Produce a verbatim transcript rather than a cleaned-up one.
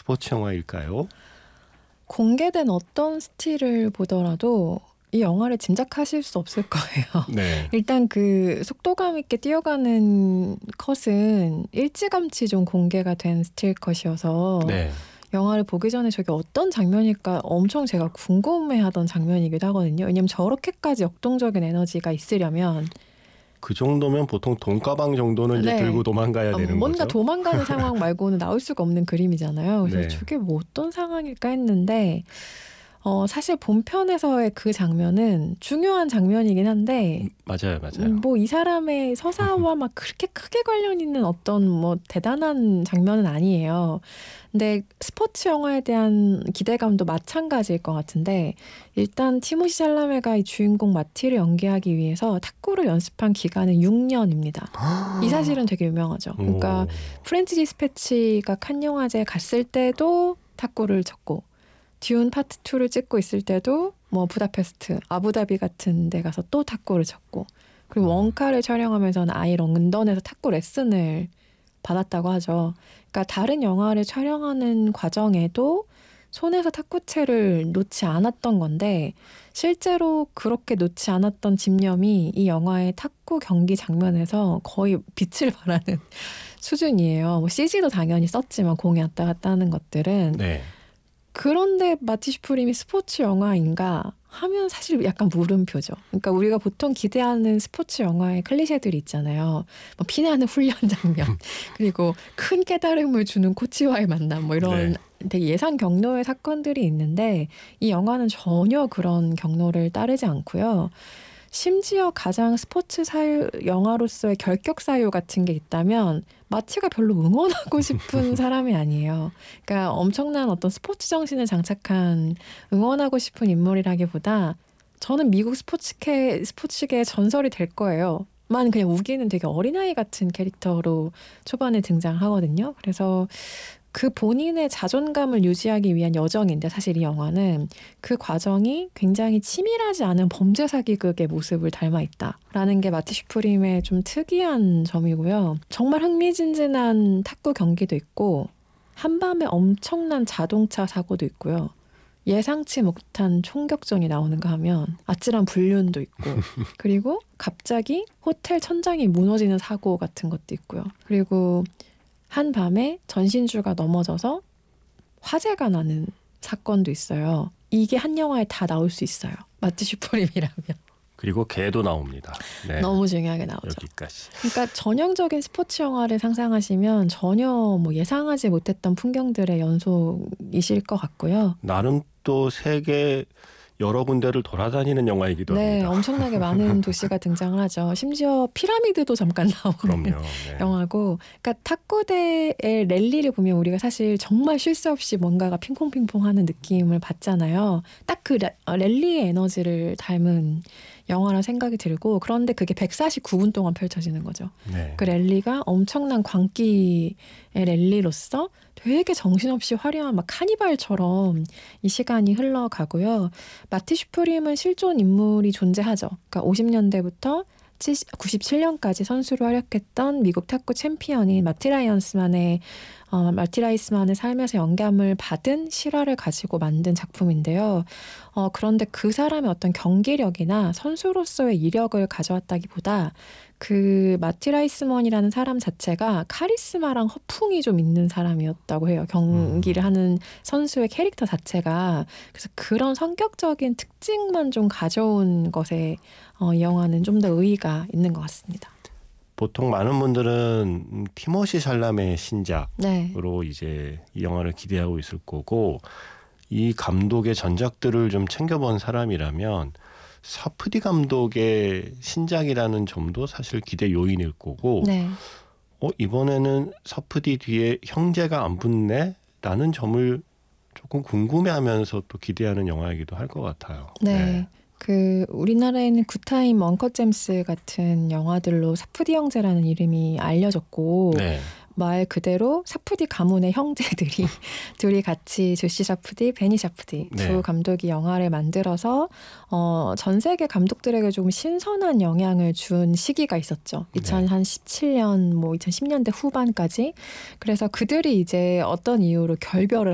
스포츠 영화일까요? 공개된 어떤 스틸을 보더라도 이 영화를 짐작하실 수 없을 거예요. 네. 일단 그 속도감 있게 뛰어가는 컷은 일찌감치 좀 공개가 된 스틸 컷이어서 네. 영화를 보기 전에 저게 어떤 장면일까 엄청 제가 궁금해하던 장면이기도 하거든요. 왜냐면 저렇게까지 역동적인 에너지가 있으려면 그 정도면 보통 돈가방 정도는 이제 네. 들고 도망가야 되는 뭔가 거죠. 도망가는 상황 말고는 나올 수가 없는 그림이잖아요. 그래서 네. 저게 뭐 어떤 상황일까 했는데 어, 사실 본편에서의 그 장면은 중요한 장면이긴 한데 맞아요, 맞아요. 뭐 이 사람의 서사와 막 그렇게 크게 관련 있는 어떤 뭐 대단한 장면은 아니에요. 근데 스포츠 영화에 대한 기대감도 마찬가지일 것 같은데 일단 티모시 샬라메가 이 주인공 마티를 연기하기 위해서 탁구를 연습한 기간은 육 년입니다. 이 사실은 되게 유명하죠. 그러니까 오. 프렌치 디스패치가 칸 영화제에 갔을 때도 탁구를 쳤고 듀운 파트 투를 찍고 있을 때도 뭐 부다페스트, 아부다비 같은 데 가서 또 탁구를 쳤고 그리고 원카를 촬영하면서는 아예 런던에서 탁구 레슨을 받았다고 하죠. 그러니까 다른 영화를 촬영하는 과정에도 손에서 탁구채를 놓지 않았던 건데 실제로 그렇게 놓지 않았던 집념이 이 영화의 탁구 경기 장면에서 거의 빛을 발하는 수준이에요. 뭐 씨지도 당연히 썼지만 공에 왔다 갔다 하는 것들은 네. 그런데 마티 슈프림이 스포츠 영화인가 하면 사실 약간 물음표죠. 그러니까 우리가 보통 기대하는 스포츠 영화의 클리셰들이 있잖아요. 뭐 피나는 훈련 장면 그리고 큰 깨달음을 주는 코치와의 만남 뭐 이런 네. 되게 예상 경로의 사건들이 있는데 이 영화는 전혀 그런 경로를 따르지 않고요. 심지어 가장 스포츠 사유 영화로서의 결격 사유 같은 게 있다면 마티가 별로 응원하고 싶은 사람이 아니에요. 그러니까 엄청난 어떤 스포츠 정신을 장착한 응원하고 싶은 인물이라기보다 저는 미국 스포츠계 스포츠계의 전설이 될 거예요. 만 그냥 우기는 되게 어린아이 같은 캐릭터로 초반에 등장하거든요. 그래서 그 본인의 자존감을 유지하기 위한 여정인데 사실 이 영화는 그 과정이 굉장히 치밀하지 않은 범죄 사기극의 모습을 닮아 있다라는 게 마티 슈프림의 좀 특이한 점이고요. 정말 흥미진진한 탁구 경기도 있고 한밤에 엄청난 자동차 사고도 있고요. 예상치 못한 총격전이 나오는가 하면 아찔한 불륜도 있고 그리고 갑자기 호텔 천장이 무너지는 사고 같은 것도 있고요. 그리고 한밤에 전신주가 넘어져서 화재가 나는 사건도 있어요. 이게 한 영화에 다 나올 수 있어요. 마티 슈프림이라면. 그리고 개도 나옵니다. 네. 너무 중요하게 나오죠. 여기까지. 그러니까 전형적인 스포츠 영화를 상상하시면 전혀 뭐 예상하지 못했던 풍경들의 연속이실 것 같고요. 나름 또 세계 여러 군데를 돌아다니는 영화이기도 네, 합니다. 엄청나게 많은 도시가 등장을 하죠. 심지어 피라미드도 잠깐 나오는 그럼요. 네. 영화고, 그러니까 탁구대의 랠리를 보면 우리가 사실 정말 쉴 새 없이 뭔가가 핑퐁핑퐁하는 느낌을 받잖아요. 딱 그 랠리의 에너지를 닮은 영화라 생각이 들고, 그런데 그게 백사십구 분 동안 펼쳐지는 거죠. 네. 그 랠리가 엄청난 광기의 랠리로서 되게 정신없이 화려한 막 카니발처럼 이 시간이 흘러가고요. 마티 슈프림은 실존 인물이 존재하죠. 그러니까 오십 년대부터 구십칠 년까지 선수로 활약했던 미국 탁구 챔피언인 마티 라이언스만의 어, 마티 라이스만의 삶에서 영감을 받은 실화를 가지고 만든 작품인데요. 어, 그런데 그 사람의 어떤 경기력이나 선수로서의 이력을 가져왔다기보다 그 마티 라이스먼이라는 사람 자체가 카리스마랑 허풍이 좀 있는 사람이었다고 해요. 경기를 음. 하는 선수의 캐릭터 자체가. 그래서 그런 성격적인 특징만 좀 가져온 것에 어, 이 영화는 좀 더 의의가 있는 것 같습니다. 보통 많은 분들은 티모시 샬라메의 신작으로 네. 이제 이 영화를 기대하고 있을 거고, 이 감독의 전작들을 좀 챙겨본 사람이라면 사프디 감독의 신작이라는 점도 사실 기대 요인일 거고, 네. 어, 이번에는 사프디 뒤에 형제가 안 붙네? 라는 점을 조금 궁금해하면서 또 기대하는 영화이기도 할 것 같아요. 네. 네. 그 우리나라에는 굿타임 엉커 잼스 같은 영화들로 사프디 형제라는 이름이 알려졌고 네. 말 그대로 사프디 가문의 형제들이 둘이 같이 조시 샤프디, 베니 샤프디 두 네. 감독이 영화를 만들어서 어, 전 세계 감독들에게 조금 신선한 영향을 준 시기가 있었죠. 네. 이천십칠 년, 뭐 이천십 년대 후반까지. 그래서 그들이 이제 어떤 이유로 결별을